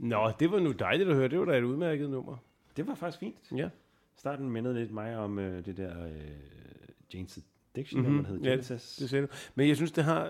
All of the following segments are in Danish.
Nå, det var nu dejligt at høre. Det var da et udmærket nummer. Det var faktisk fint. Ja. Starten mindede lidt mig om det der Jane's Addiction, man hed Genesis. Det siger du. Men jeg synes,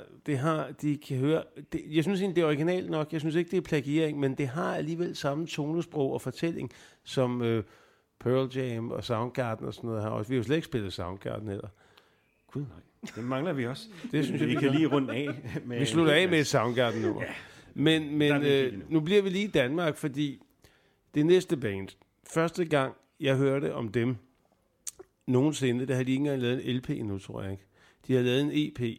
de kan høre... jeg synes egentlig, det er originalt nok. Jeg synes ikke, det er plagiering, men det har alligevel samme tonesprog og fortælling, som Pearl Jam og Soundgarden og sådan noget her også. Vi har jo slet ikke spillet Soundgarden heller. Gud nej, det mangler vi også. Det synes jeg, vi kan lige runde af med... Vi slutter af med et Soundgarden nu. Ja. Men nu bliver vi lige i Danmark, fordi det næste band, første gang jeg hørte om dem nogensinde, der havde de ikke engang lavet en LP nu, tror jeg ikke. De havde lavet en EP,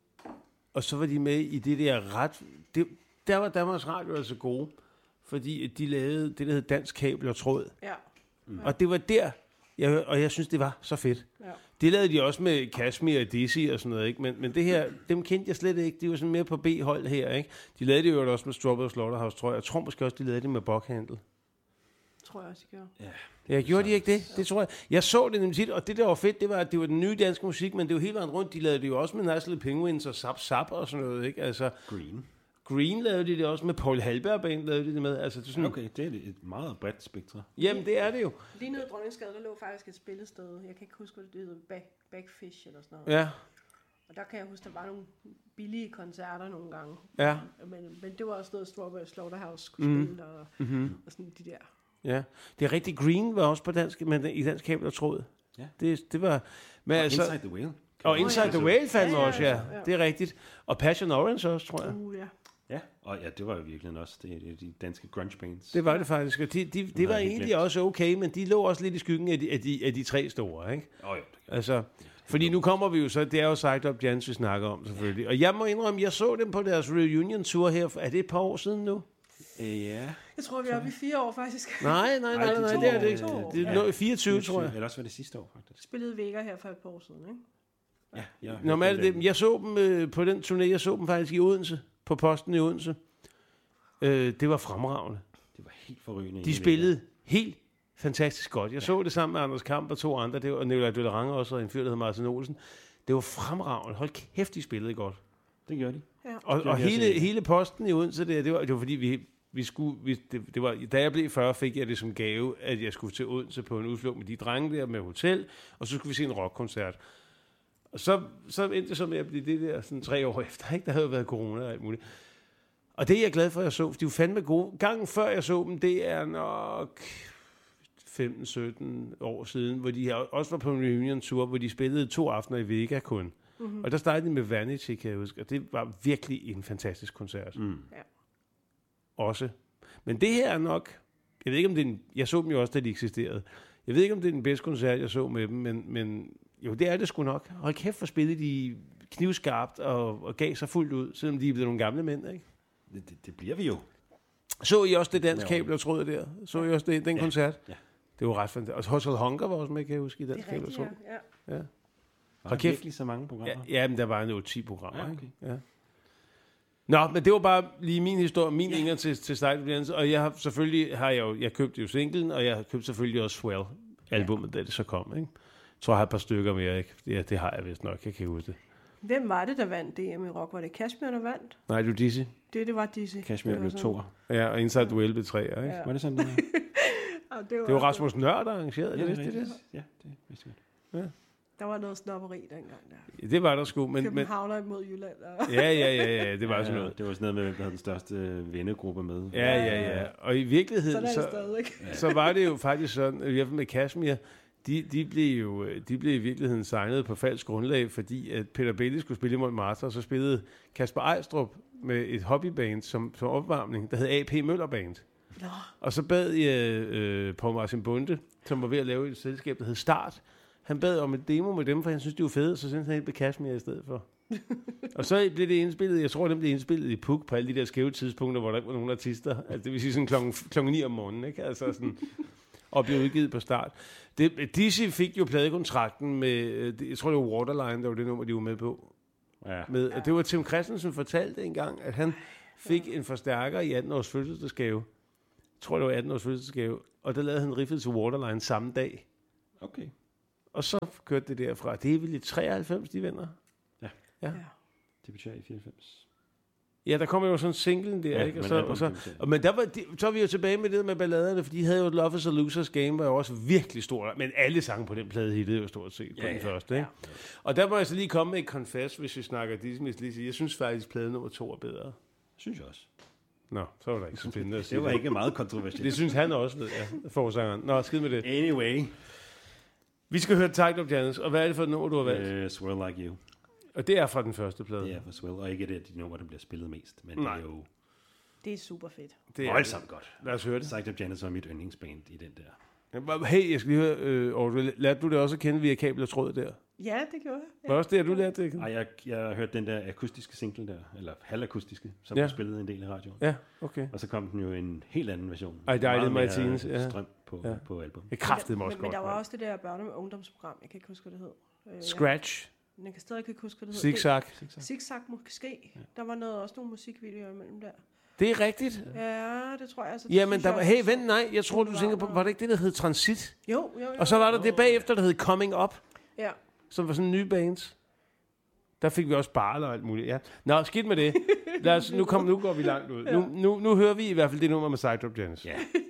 og så var de med i det der ret... Der var Danmarks Radio altså gode, fordi de lavede det, der hed Dansk Kabel og Tråd. Ja. Og det var der, jeg synes, det var så fedt. Ja. Det lavede de også med Kashmir og Dizzy og sådan noget, ikke? Men det her, dem kendte jeg slet ikke. De var sådan mere på B-hold her, ikke? De lavede det jo også med Strawberry Slaughterhouse, tror jeg. Jeg tror måske også, de lavede det med Buckhandle. Tror jeg også, de gjorde. Ja, gjorde de ikke det? Det tror jeg. Jeg så det nemlig tit, og det der var fedt, det var, at det var den nye danske musik, men det var helt vejen rundt. De lavede det jo også med Nice Little Penguins og Zap Zap og sådan noget, ikke? Altså, Green lavede de det også med, Paul Halberg Band lavede de det med. Altså, det er sådan, okay, det er et meget bredt spektre. Jamen, det er det jo. Lige nede i Dronningsgade, der lå faktisk et spillested. Jeg kan ikke huske, hvad det hedder. Backfish eller sådan noget. Ja. Og der kan jeg huske, der var nogle billige koncerter nogle gange. Ja. Men det var også noget, Strawberry Slaughterhouse skulle spille, og sådan de der. Ja, det er rigtig. Green var også på dansk, men i Dansk Kabel og Tråd. Ja. Det var... Men og altså, Inside the Whale. Og Inside the Whale fandt også, ja. Det er rigtigt. Og Passion Orange også, tror jeg. Ja. Ja, og ja, det var jo virkelig også de danske grunge bands. Det var det faktisk, og det var egentlig også okay, men de lå også lidt i skyggen af de tre store, ikke? Ja. Altså, fordi nu kommer vi jo så, det er jo Psyched Up Jans, vi snakker om selvfølgelig. Og jeg må indrømme, jeg så dem på deres reunion-tour her, er det et par år siden nu? Ja. Jeg tror, vi er oppe i 4 år, faktisk. Nej, det er det ikke. Det er 24, tror jeg. Eller også var det sidste år, faktisk. Spillede Vega her for et par år siden, ikke? Ja. Normalt, jeg så dem på den turné, jeg så dem faktisk i Odense, på Posten i Odense. Det var fremragende. Det var helt forrygende. De spillede helt fantastisk godt. Jeg så det sammen med Anders Kamp og 2 andre, det var Nicolai Døllerange også, og en fyr, der hed Martin Olsen. Det var fremragende. Hold kæft, de spillede godt. Det gjorde de. Ja. Og hele Posten i Odense, det var fordi det var, da jeg blev 40, fik jeg det som gave, at jeg skulle til Odense på en udflugt med de drenge der med hotel, og så skulle vi se en rockkoncert. Og så endte det så med at blive det der sådan 3 år efter, ikke? Der havde jo været corona og alt muligt. Og det er jeg glad for, at jeg så, for de var fandme gode. Gangen før jeg så dem, det er nok 15-17 år siden, hvor de også var på en reunion-tour, hvor de spillede 2 aftener i Vega kun. Mm-hmm. Og der startede de med Vanity, kan jeg huske, og det var virkelig en fantastisk koncert. Ja. Også. Men det her er nok, jeg ved ikke om det er jeg så dem jo også, da de eksisterede. Jeg ved ikke, om det er den bedste koncert, jeg så med dem, men jo, det er det sgu nok. Hold kæft, for spillede de knivskarpt og gav sig fuldt ud, selvom de er blevet nogle gamle mænd, ikke? Det bliver vi jo. Så I også det Dansk Kabel og Tråd der? Så I også den koncert? Ja. Det var ret fantastisk. Og Hustle Hunger var også med, kan jeg huske, i Dansk Kabel og Tråd. Ja. Var der virkelig så mange programmer? Ja, men der var jo 10 programmer, ikke? Ja. Nå, men det var bare lige min historie, min indgang til Psyched, og jeg har jeg købte jo singlen, og jeg har købt selvfølgelig også Swell-albummet, da det så kom, ikke? Jeg tror, jeg har et par stykker mere, ikke? Ja, det har jeg vist nok, jeg kan huske det. Hvem var det, der vandt DM i rock? Var det Kashmir, der vandt? Nej, det var Dizzy. Det var Dizzy. Kashmir blev 2'er. Ja, og Inside the Whale blev 3'er, ikke? Ja. Var det sådan, det var? det var Rasmus Nøhr, der arrangerede det. Ja, det vidste jeg. Ja. Der var noget snobberi dengang der. Ja, det var der sgu, men... Københavner imod Jylland. Ja, det var sådan noget. Det var sådan noget med, hvem der havde den største vennegruppe med. Ja. Og i virkeligheden, så var det jo faktisk sådan, i hvert fald med Kashmir, de blev i virkeligheden signet på falsk grundlag, fordi at Peter Belli skulle spille i Montmartre, og så spillede Kasper Ejstrup med et hobbyband som opvarmning, der hed AP Møller Band. Nå. Og så bad jeg Poul Martin Bonde, som var ved at lave et selskab, der hed Start. Han bad om et demo med dem, for han synes, de var fede, så sendte han helt på Kashmir i stedet for. Og så blev det indspillet, jeg tror, det blev indspillet i Puk på alle de der skæve tidspunkter, hvor der ikke var nogen artister. Altså, det vil sige sådan klokken 9 om morgenen, ikke? Altså sådan... og blev udgivet på Start. Dizzy fik jo pladekontrakten med, jeg tror det var Waterline, der var det nummer, de var med på. Ja. Det var Tim Christensen fortalte engang, at han fik en forstærker i 18 års fødselsdagsgave. Jeg tror det var 18 års fødselsdagsgave. Og der lavede han riffet til Waterline samme dag. Okay. Og så kørte det derfra. Det er vel i 93, de vinder? Ja. Det betyder i 94. Ja, der kommer jo sådan en single der, ikke? Men så er vi jo tilbage med det med balladerne, for de havde jo et Love is a Loser's Game, var jo også virkelig stor, men alle sange på den plade hittede jo stort set på den første, ikke? Ja. Og der må jeg så lige komme med et confess, hvis vi snakker Disney. Jeg synes faktisk, plade nummer 2 er bedre. Synes jeg også. Nå, så var der ikke så spændende at sige. Det var ikke meget kontroversielt. Det synes han også, ved jeg, forsangeren. Nå, skid med det. Anyway. Vi skal høre Tied Up Janice, og hvad er det for et nummer, du har valgt? Swirl Like You. Og det er fra den første plade? Det er fra Swirl, og ikke det er de numre, der bliver spillet mest, men nej. Det er jo... Det er super fedt. Det er voldsomt godt. Lad os høre det. Tied Up Janice var mit yndlingsband i den der. Hey, jeg skal lige høre, lærte du det også at kende via kabel og tråd der? Ja, det gjorde jeg. Var også det, du lærte det? Ej, jeg har hørt den der akustiske single der, eller halvakustiske, som blev spillet en del i radioen. Ja, okay. Og så kom den jo en helt anden version. I Died My Teens. Strøm på album. Det kræftede mig også godt. Men der var også det der børne- og ungdomsprogram, jeg kan ikke huske, hvad det hed. Scratch. Jeg kan stadig ikke huske, hvad det hed. Zigzag. Zigzag måske. Ja. Der var også nogle musikvideoer imellem der. Det er rigtigt. Ja, det tror jeg. Altså, jamen, der var... Hey, vent, nej. Jeg tror, du tænker på... Var det ikke det, der hed Transit? Jo. Og så var der det bagefter, der hed Coming Up. Ja. Som var sådan en ny bands. Der fik vi også Barler og alt muligt. Ja. Nå, skidt med det. Nu går vi langt ud. Nu hører vi i hvert fald det nummer med Tied Up Janice. Ja.